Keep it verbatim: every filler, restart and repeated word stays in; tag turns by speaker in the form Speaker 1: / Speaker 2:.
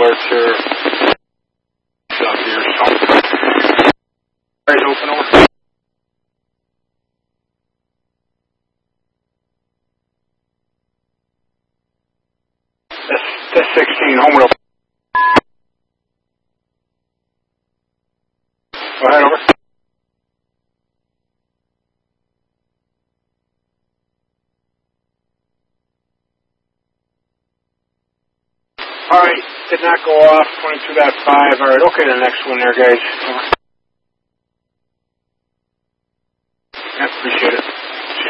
Speaker 1: alerts here. Up here, so. Alright, open over. That's, that's sixteen, home over. Go ahead, over. Alright, did not go off, twenty-two point five. Alright, okay, the next one there, guys. Over.